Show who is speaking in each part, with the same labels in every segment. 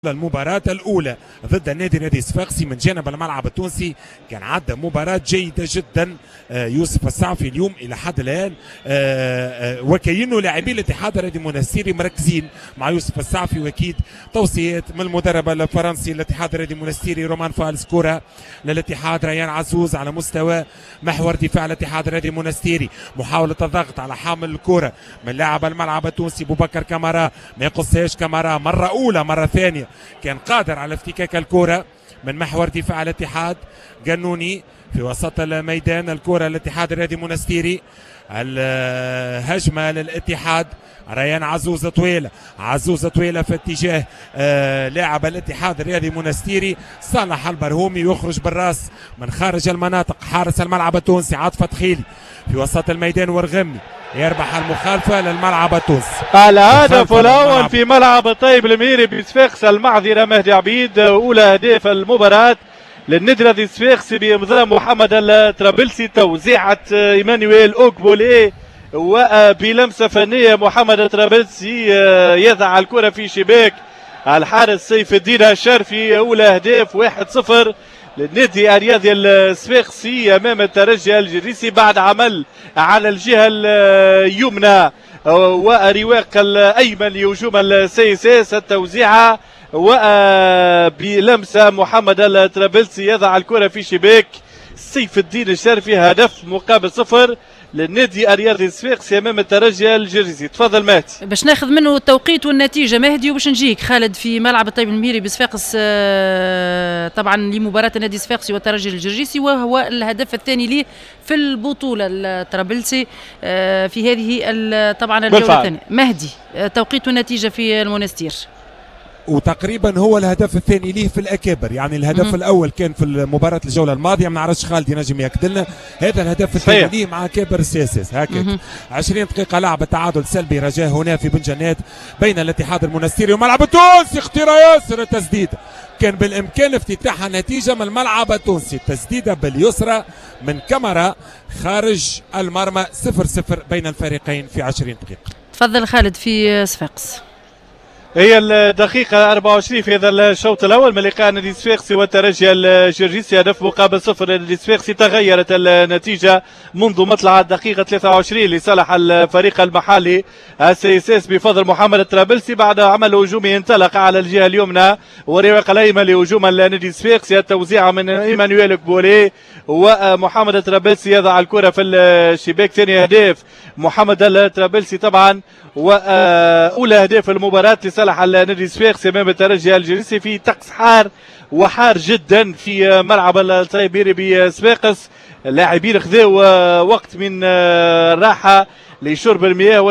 Speaker 1: المباراة الأولى ضد نادي صفاقسي من جانب الملعب التونسي كان عدى مباراة جيدة جدا. يوسف السعفي اليوم إلى حد الآن وكأنه لاعبي الاتحاد الرياضي المنستيري مركزين مع يوسف السعفي، وأكيد توصيات من المدرب الفرنسي الاتحاد الرياضي المنستيري رومان فالس. كرة للاتحاد ريان عزوز على مستوى محور دفاع الاتحاد الرياضي المنستيري، محاولة الضغط على حامل الكرة من لاعب الملعب التونسي بوبكر كامارا، ما يقصهاش كامارا مرة أولى مرة ثانية كان قادر على افتكاك الكرة من محور دفاع الاتحاد. قانوني في وسط الميدان، الكرة الاتحاد الرياضي المنستيري، الهجمة للاتحاد ريان عزوز طويلة، عزوز طويلة في اتجاه لاعب الاتحاد الرياضي المنستيري صالح البرهومي، يخرج بالراس من خارج المناطق حارس الملعب التونسي عاطف تخيلي في وسط الميدان، ورغمي يربح المخالفة للملعب التونسي.
Speaker 2: الهدف الأول في ملعب الطيب الميري بصفاقس، المعذرة مهدي عبيد. أولى أهداف المباراة للنادي الرياضي صفاقسي بإمضاء محمد الطرابلسي، توزيعة إيمانويل أوكبولي وبلمسة فنية محمد الطرابلسي يضع الكرة في شباك الحارس سيف الدين الشرفي. أولى أهداف 1-0 للنادي الرياضي الصفاقسي امام الترجي الجريسي بعد عمل على الجهه اليمنى والرواق الايمن لهجوم السيساس. التوزيعه وبلمسه محمد الطرابلسي يضع الكره في شباك سيف الدين الشرفي. هدف مقابل 0 للنادي الرياضي الصفاقسي امام الترجي الجريسي. تفضل مهدي
Speaker 3: باش ناخذ منه التوقيت والنتيجه مهدي، وباش نجيك خالد في ملعب الطيب الميري بصفاقس طبعا لمباراه النادي الصفاقسي والترجي الجريسي، وهو الهدف الثاني ليه في البطوله الطرابلسي في هذه طبعا الجوله الثانيه. مهدي توقيت والنتيجه في المونستير.
Speaker 1: وتقريبا هو الهدف الثاني ليه في الاكابر، يعني الهدف الاول كان في مباراه الجوله الماضيه، ما نعرفش خالد ينجم ياكد لنا. هذا الهدف الثاني ليه مع كابر السياسيس هكاك. 20 دقيقه لعب، تعادل سلبي رجاه هنا في بن جنات بين الاتحاد المنستيري وملعب التونسي. اختيار ياسر التسديده، كان بالامكان افتتاحها نتيجه من الملعب التونسي. التسديده باليسرى من كامارا خارج المرمى. 0-0 بين الفريقين في 20 دقيقه.
Speaker 3: تفضل خالد في صفاقس.
Speaker 2: هي الدقيقة 24 في هذا الشوط الأول من لقاء النادي الصفاقسي والترجي الجرجيسي. هدف مقابل 0 للنادي الصفاقسي. تغيرت النتيجة منذ مطلع الدقيقة 23 لصالح الفريق المحلي السيساس بفضل محمد الطرابلسي بعد عمل هجومي انطلق على الجهة اليمنى والرواق الأيمن لهجوم النادي الصفاقسي. التوزيع من إيمانويل كبولي ومحمد الطرابلسي يضع الكرة في الشباك. ثاني أهداف محمد الطرابلسي طبعا، وأولى أهداف المباراة لصالح النادي الصفاقسي امام الترجي الجريسي في طقس حار وحار جدا في ملعب الطيب الميري بصفاقس. اللاعبين خذوا وقت من الراحه لشرب المياه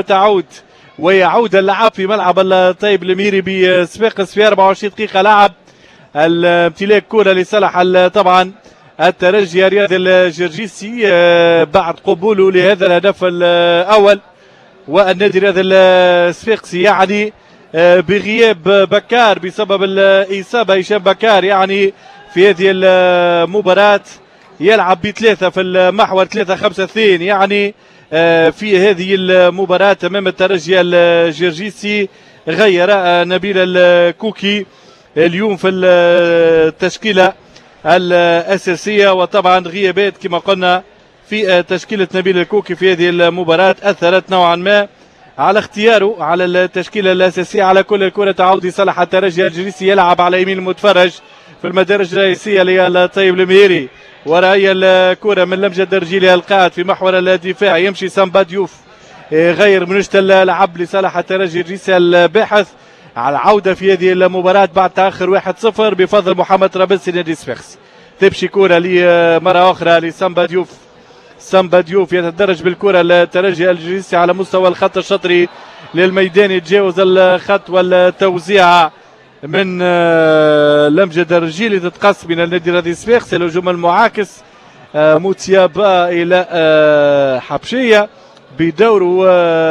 Speaker 2: ويعود اللعب في ملعب الطيب الميري بصفاقس في 24 دقيقه لعب. الامتلاك كره لصالح طبعا الترجي الرياضي الجرجيسي بعد قبوله لهذا الهدف الاول. والنادي الرياضي الصفاقسي يعني بغياب بكار بسبب الإصابة، هشام بكار يعني في هذه المباراة يلعب بثلاثة في المحور 3-5-2 يعني في هذه المباراة أمام الترجي الجرجيسي. غير نبيل الكوكي اليوم في التشكيلة الأساسية، وطبعا غيابات كما قلنا في تشكيلة نبيل الكوكي في هذه المباراة أثرت نوعا ما على اختياره على التشكيلة الأساسية. على كل الكرة تعود لصالح الترجي الجريسي، يلعب على يمين المتفرج في المدارج الرئيسية للطيب الميري، ورأي الكرة من لمجة درجيلي القاعد في محور الدفاع. يمشي سامبا ديوف غير منشط اللعب لصالح الترجي الجريسي الباحث على العودة في هذه المباراة بعد تأخر 1-0 بفضل محمد طرابلسي نادي صفاقسي. تمشي كرة مرة أخرى لسامبا ديوف. سامبا ديوف يتدرج بالكرة الترجي الجريسي على مستوى الخط الشطري للميدان، يتجاوز الخط والتوزيع من لمجة درجيلي تتقص من النادي الرياضي الصفاقسي. الهجوم المعاكس موتيابا إلى حبشية بدوره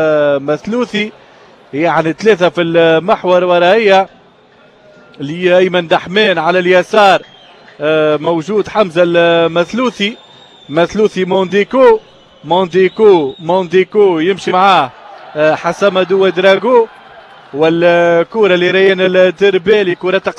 Speaker 2: مثلوثي، يعني 3 في المحور ورائية لأيمن دحمان على اليسار موجود حمزة المثلوثي مونديكو يمشي معاه حسام ودراغو والكرة لريان الدربالي، كرة